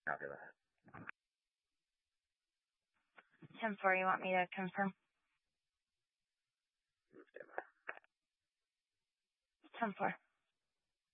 Copy that. 10-4, you want me to confirm? 10-4.